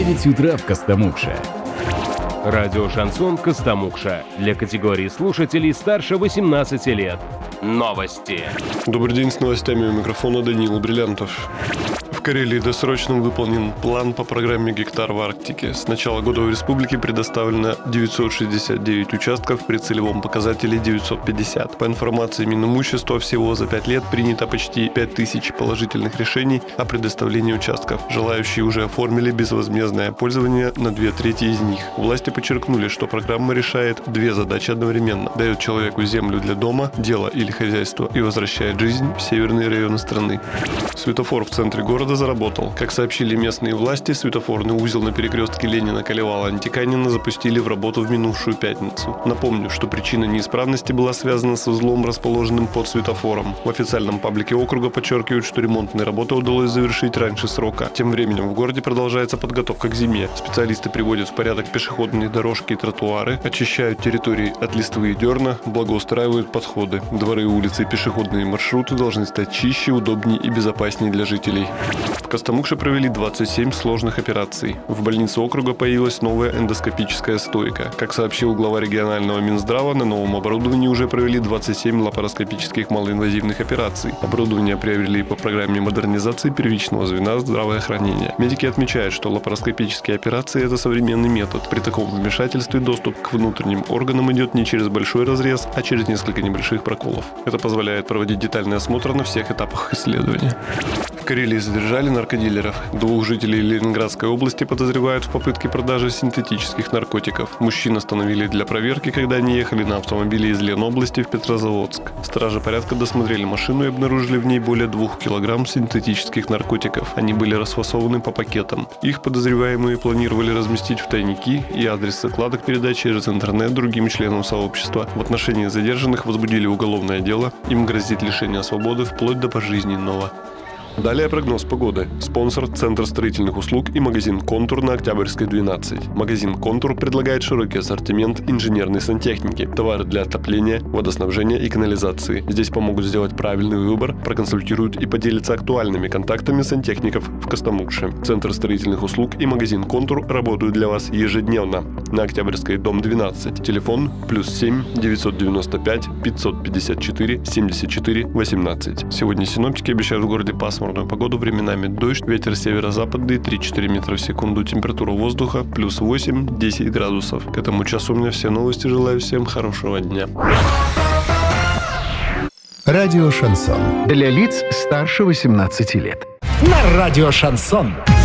9 утра в Костомукше. Радио «Шансон» Костомукша. Для категории слушателей старше 18 лет. Новости. Добрый день, с новостями у микрофона Даниил Бриллиантов. В Карелии досрочно выполнен план по программе «Гектар в Арктике». С начала года в республике предоставлено 969 участков при целевом показателе 950. По информации Минимущества, всего за 5 лет принято почти 5000 положительных решений о предоставлении участков. Желающие уже оформили безвозмездное пользование на 2/3 из них. Власти подчеркнули, что программа решает две задачи одновременно. Дает человеку землю для дома, дела или хозяйства и возвращает жизнь в северные районы страны. Светофор в центре города заработал. Как сообщили местные власти, светофорный узел на перекрестке Ленина-Колевала-Антиканина запустили в работу в минувшую пятницу. Напомню, что причина неисправности была связана с узлом, расположенным под светофором. В официальном паблике округа подчеркивают, что ремонтные работы удалось завершить раньше срока. Тем временем в городе продолжается подготовка к зиме. Специалисты приводят в порядок пешеходные дорожки и тротуары, очищают территории от листвы и дерна, благоустраивают подходы. Дворы, улицы и пешеходные маршруты должны стать чище, удобнее и безопаснее для жителей. В Костомукше провели 27 сложных операций. В больнице округа появилась новая эндоскопическая стойка. Как сообщил глава регионального Минздрава, на новом оборудовании уже провели 27 лапароскопических малоинвазивных операций. Оборудование приобрели по программе модернизации первичного звена здравоохранения. Медики отмечают, что лапароскопические операции – это современный метод. При таком вмешательстве доступ к внутренним органам идет не через большой разрез, а через несколько небольших проколов. Это позволяет проводить детальный осмотр на всех этапах исследования. В Карелии задержали наркодилеров. 2 жителей Ленинградской области подозревают в попытке продажи синтетических наркотиков. Мужчин остановили для проверки, когда они ехали на автомобиле из Ленобласти в Петрозаводск. Стражи порядка досмотрели машину и обнаружили в ней более 2 килограмм синтетических наркотиков. Они были расфасованы по пакетам. Их подозреваемые планировали разместить в тайники, и адрес закладок передать через интернет другим членам сообщества. В отношении задержанных возбудили уголовное дело. Им грозит лишение свободы вплоть до пожизненного. Далее прогноз погоды. Спонсор – Центр строительных услуг и магазин «Контур» на Октябрьской, 12. Магазин «Контур» предлагает широкий ассортимент инженерной сантехники, товары для отопления, водоснабжения и канализации. Здесь помогут сделать правильный выбор, проконсультируют и поделятся актуальными контактами сантехников в Костомукше. Центр строительных услуг и магазин «Контур» работают для вас ежедневно. На Октябрьской, дом 12. Телефон +7 995 554 74 18. Сегодня синоптики обещают в городе пасмурную погоду, временами дождь, ветер северо-западный 3-4 метра в секунду, температура воздуха +8 10 градусов. К этому часу у меня все новости. Желаю всем хорошего дня. Радио «Шансон». Для лиц старше 18 лет. На радио «Шансон».